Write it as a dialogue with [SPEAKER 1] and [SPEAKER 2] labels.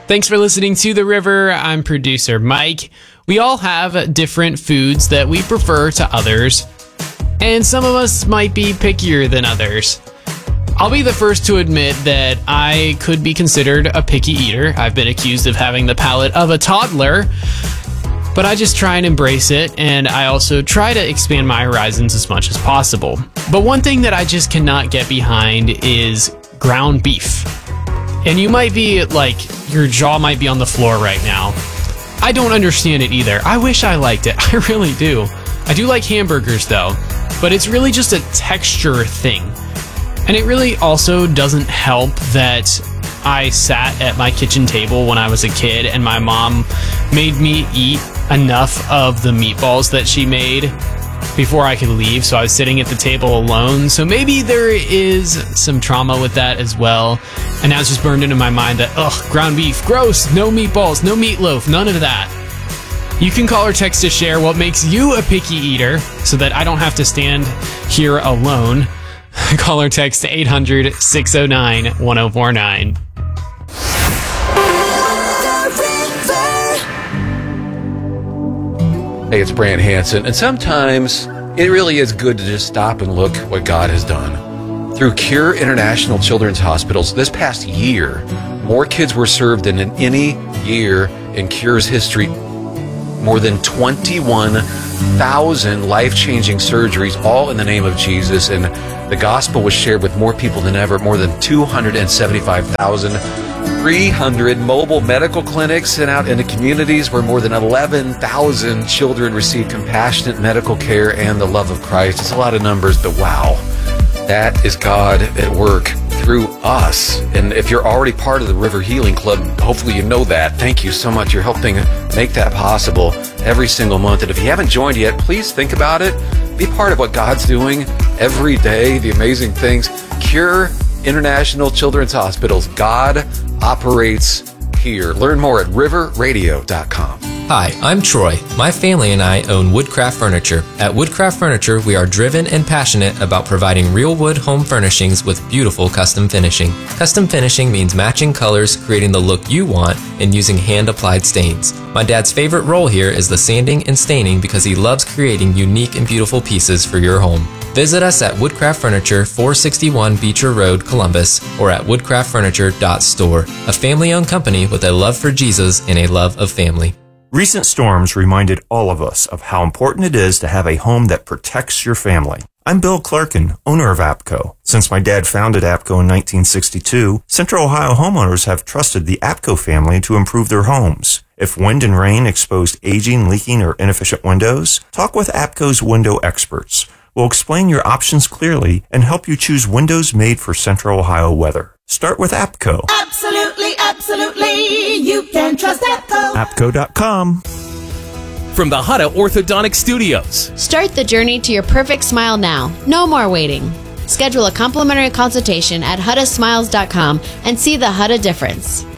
[SPEAKER 1] Thanks for listening to The River. I'm producer Mike. We all have different foods that we prefer to others, and some of us might be pickier than others. I'll be the first to admit that I could be considered a picky eater. I've been accused of having the palate of a toddler, but I just try and embrace it, and I also try to expand my horizons as much as possible. But one thing that I just cannot get behind is ground beef. And you might be like, your jaw might be on the floor right now. I don't understand it either. I wish I liked it. I really do. I do like hamburgers though, but it's really just a texture thing. And it really also doesn't help that I sat at my kitchen table when I was a kid and my mom made me eat enough of the meatballs that she made before I could leave, so I was sitting at the table alone. So maybe there is some trauma with that as well. And now it's just burned into my mind that, ground beef, gross, no meatballs, no meatloaf, none of that. You can call or text to share what makes you a picky eater so that I don't have to stand here alone. Call or text to 800-609-1049.
[SPEAKER 2] Hey, it's Brant Hansen, and sometimes it really is good to just stop and look what God has done. Through Cure International Children's Hospitals, this past year, more kids were served than in any year in Cure's history. More than 21,000 life-changing surgeries, all in the name of Jesus, and the gospel was shared with more people than ever. More than 275,300 mobile medical clinics sent out into communities where more than 11,000 children received compassionate medical care and the love of Christ. It's a lot of numbers, but wow, that is God at work through us. And if you're already part of the River Healing Club, hopefully you know that. Thank you so much. You're helping make that possible every single month. And if you haven't joined yet, please think about it. Be part of what God's doing every day, the amazing things. Cure International Children's Hospitals. God operates here. Learn more at riverradio.com.
[SPEAKER 3] Hi, I'm Troy. My family and I own Woodcraft Furniture. At Woodcraft Furniture, we are driven and passionate about providing real wood home furnishings with beautiful custom finishing. Custom finishing means matching colors, creating the look you want, and using hand-applied stains. My dad's favorite role here is the sanding and staining because he loves creating unique and beautiful pieces for your home. Visit us at Woodcraft Furniture, 461 Beecher Road, Columbus, or at woodcraftfurniture.store, a family-owned company with a love for Jesus and a love of family.
[SPEAKER 4] Recent storms reminded all of us of how important it is to have a home that protects your family. I'm Bill Clarkin, owner of APCO. Since my dad founded APCO in 1962, Central Ohio homeowners have trusted the APCO family to improve their homes. If wind and rain exposed aging, leaking, or inefficient windows, talk with APCO's window experts. We'll explain your options clearly and help you choose windows made for Central Ohio weather. Start with APCO.
[SPEAKER 5] Absolutely, absolutely. You can trust APCO.
[SPEAKER 4] APCO.com.
[SPEAKER 6] From the Hutta Orthodontic Studios.
[SPEAKER 7] Start the journey to your perfect smile now. No more waiting. Schedule a complimentary consultation at HuttaSmiles.com and see the Hutta difference.